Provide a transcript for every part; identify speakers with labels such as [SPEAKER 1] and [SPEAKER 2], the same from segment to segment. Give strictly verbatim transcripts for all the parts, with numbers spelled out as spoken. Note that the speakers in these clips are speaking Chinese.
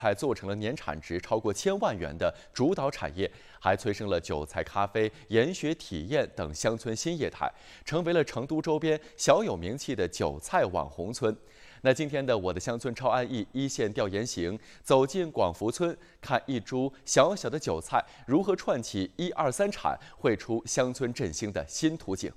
[SPEAKER 1] 菜做成了年产值超过千万元的主导产业，还催生了韭菜咖啡、研学体验等乡村新业态，成为了成都周边小有名气的韭菜网红村。那今天的我的乡村超安逸一线调研行，走进广福村，看一株小小的韭菜如何串起一二三产，绘出乡村振兴的新图景。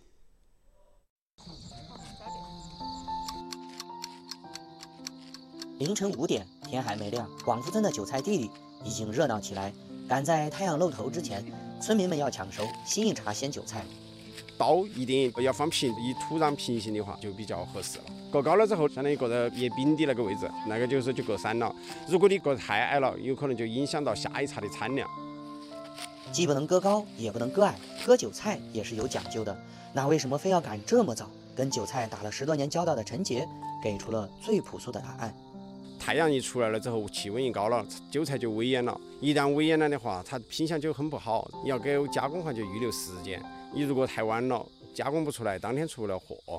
[SPEAKER 2] 凌晨五点，天还没亮，广福村的韭菜地里已经热闹起来。赶在太阳露头之前，村民们要抢收新一茬鲜韭菜。
[SPEAKER 3] 刀一定要放平，与土壤平行的话就比较合适了。过高了之后，相当于过到叶柄的那个位置，那个就是就过散了。如果你过太矮了，有可能就影响到下一茬的产量。
[SPEAKER 2] 既不能割高，也不能割矮，割韭菜也是有讲究的。那为什么非要赶这么早？跟韭菜打了十多年交道的陈杰给出了最朴素的答案。
[SPEAKER 3] 太阳一出来了之后，气温一高了，韭菜就萎蔫了。一旦萎蔫了的话，它品相就很不好。你要给加工的话，就预留时间。你如果太晚了，加工不出来，当天出不了货。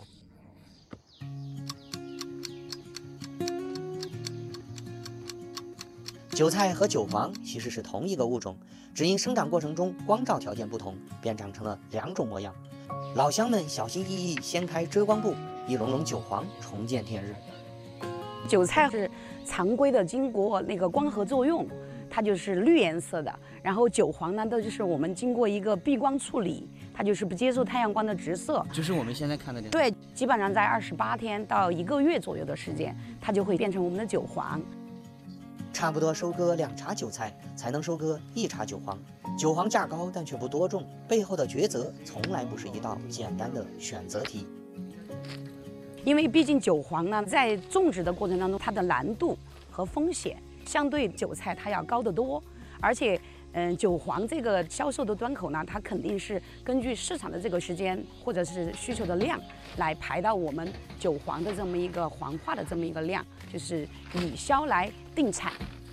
[SPEAKER 2] 韭菜和韭黄其实是同一个物种，只因生长过程中光照条件不同，便长成了两种模样。老乡们小心翼翼掀开遮光布，一笼笼韭黄重见天日。
[SPEAKER 4] 韭菜是常规的，经过那个光合作用，它就是绿颜色的。然后韭黄呢，都就是我们经过一个避光处理，它就是不接受太阳光的直射。
[SPEAKER 5] 就是我们现在看的这。
[SPEAKER 4] 对，基本上在二十八天到一个月左右的时间，它就会变成我们的韭黄。
[SPEAKER 2] 差不多收割两茬韭菜，才能收割一茬韭黄。韭黄价高，但却不多种，背后的抉择从来不是一道简单的选择题。
[SPEAKER 4] 因为毕竟韭黄呢，在种植的过程当中，它的难度和风险相对韭菜它要高得多，而且，嗯，韭黄这个销售的端口呢，它肯定是根据市场的这个时间或者是需求的量来排到我们韭黄的这么一个黄化的这么一个量，就是以销来定产。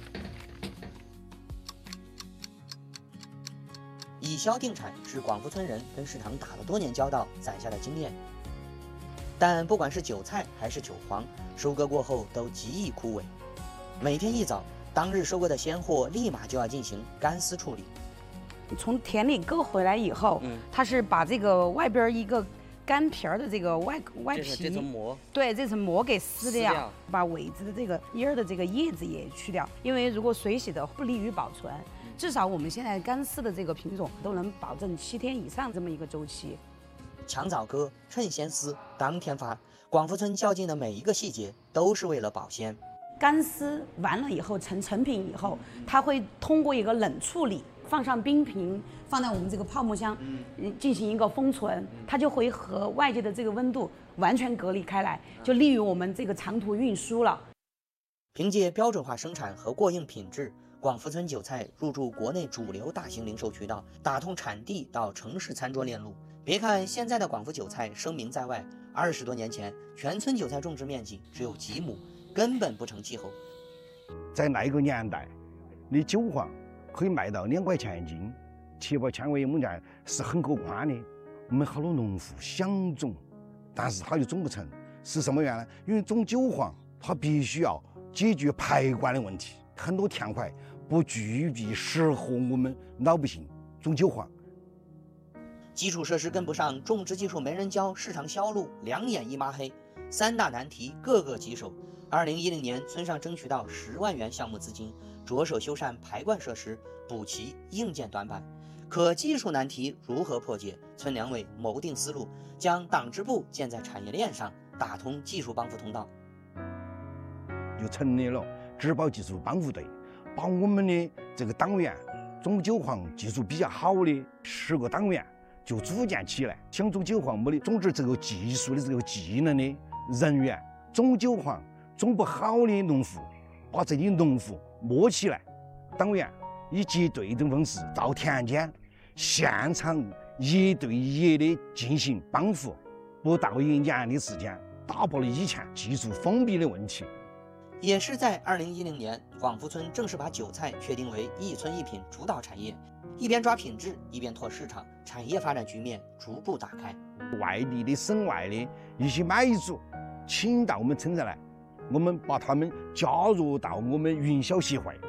[SPEAKER 2] 以销定产是广福村人跟市场打了多年交道攒下的经验。 但不管是韭菜还是韭黄，收割过后都极易枯萎。每天一早，当日收割的鲜货立马就要进行干丝处理。
[SPEAKER 4] 从田里割回来以后，嗯，它是把这个外边一个干皮儿的这个外外皮，
[SPEAKER 5] 这层膜，
[SPEAKER 4] 对，这层膜给撕掉，撕掉把尾子的这个叶儿的这个叶子也去掉。因为如果水洗的不利于保存，至少我们现在干丝的这个品种都能保证七天以上这么一个周期。
[SPEAKER 2] 抢早割，趁鲜丝，当天发。广福村较劲的每一个细节都是为了保鲜。
[SPEAKER 4] 干丝完了以后，成成品以后，它会通过一个冷处理，放上冰瓶，放在我们这个泡沫箱，嗯，进行一个封存，它就会和外界的这个温度完全隔离开来，就利于我们这个长途运输了。
[SPEAKER 2] 凭借标准化生产和过硬品质，广福村韭菜入驻国内主流大型零售渠道，打通产地到城市餐桌链路。 别看现在的广福韭菜声名在外，二十多年前全村韭菜种植面积只有几亩，根本不成气候。
[SPEAKER 6] 在那个年代，你韭黄可以卖到两块钱一斤，七八千为我们讲是很可观的。我们好多农户想种，但是他就种不成，是什么原因呢？因为种韭黄它必须要解决排管的问题，很多田块不具备适合我们老百姓种韭黄。
[SPEAKER 2] 基础设施跟不上，种植技术没人教，市场销路两眼一抹黑，三大难题个个棘手。二零一零年，村上争取到十万元项目资金，着手修缮排灌设施，补齐硬件短板。可技术难题如何破解？村两委谋定思路，将党支部建在产业链上，打通技术帮扶通道。
[SPEAKER 6] 就成立了植保技术帮扶队，把我们的这个党员种韭黄技术比较好的十个党员。 就组建起来，想种韭黄没得种植这个技术的这个技能的人员，种韭黄种不好的农户，把这些农户摸起来，党员以结对等方式到田间，现场一对一的进行帮扶，不到一年的时间，打破了以前技术封闭的问题。
[SPEAKER 2] 也是在二零一零年，广福村正式把韭菜确定为一村一品主导产业。 一边抓品质，一边拓市场，产业发展局面逐步打开。
[SPEAKER 6] 外地的、省外的一些买主，请到我们村子来，我们把他们加入到我们云霄协会，